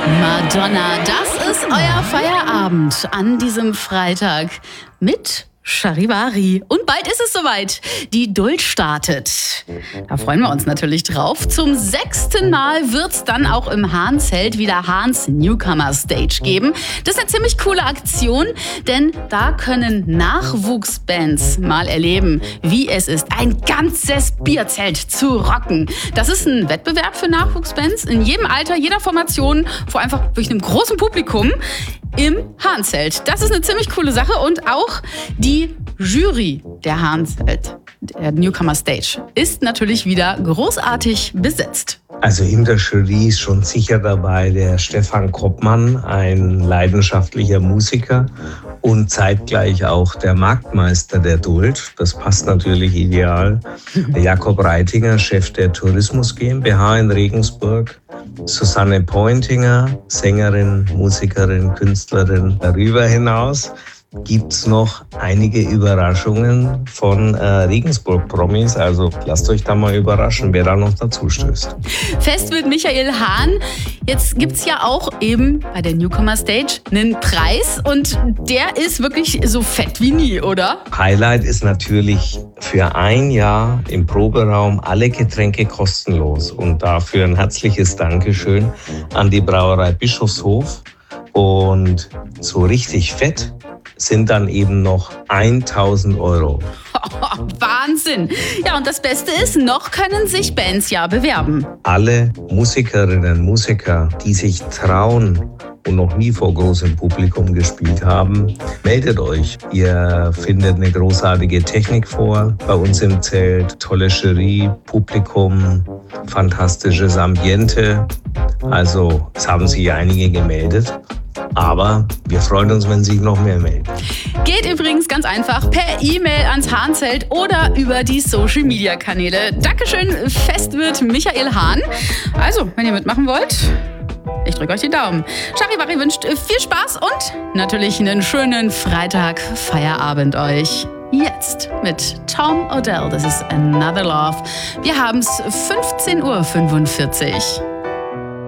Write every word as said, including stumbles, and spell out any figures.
Madonna, das ist euer Feierabend an diesem Freitag mit Charivari. Und bald ist es soweit. Die Duld startet. Da freuen wir uns natürlich drauf. Zum sechsten Mal wird es dann auch im Hahnzelt wieder Hahns Newcomer Stage geben. Das ist eine ziemlich coole Aktion, denn da können Nachwuchsbands mal erleben, wie es ist, ein ganzes Bierzelt zu rocken. Das ist ein Wettbewerb für Nachwuchsbands in jedem Alter, jeder Formation, vor einfach durch einem großen Publikum im Hahnzelt. Das ist eine ziemlich coole Sache und auch die Jury der Hahnzelt, der Newcomer Stage, ist natürlich wieder großartig besetzt. Also in der Jury ist schon sicher dabei der Stefan Koppmann, ein leidenschaftlicher Musiker und zeitgleich auch der Marktmeister der Duld. Das passt natürlich ideal. Der Jakob Reitinger, Chef der Tourismus GmbH in Regensburg. Susanne Pointinger, Sängerin, Musikerin, Künstlerin. Darüber hinaus gibt's noch einige Überraschungen von äh, Regensburg-Promis. Also lasst euch da mal überraschen, wer da noch dazu stößt. Fest mit Michael Hahn. Jetzt gibt's ja auch eben bei der Newcomer Stage einen Preis und der ist wirklich so fett wie nie, oder? Highlight ist natürlich für ein Jahr im Proberaum alle Getränke kostenlos. Und dafür ein herzliches Dankeschön an die Brauerei Bischofshof. Und so richtig fett sind dann eben noch tausend Euro. Oh, Wahnsinn! Ja, und das Beste ist, noch können sich Bands ja bewerben. Alle Musikerinnen und Musiker, die sich trauen und noch nie vor großem Publikum gespielt haben, meldet euch. Ihr findet eine großartige Technik vor bei uns im Zelt, tolle Jury, Publikum, fantastisches Ambiente. Also es haben sich einige gemeldet. Aber wir freuen uns, wenn sich noch mehr melden. Geht übrigens ganz einfach per E-Mail ans Hahnzelt oder über die Social-Media-Kanäle. Dankeschön, Fest wird Michael Hahn. Also, wenn ihr mitmachen wollt, ich drücke euch die Daumen. Charivari wünscht viel Spaß und natürlich einen schönen Freitag-Feierabend euch. Jetzt mit Tom Odell, das ist Another Love. Wir haben es fünfzehn Uhr fünfundvierzig.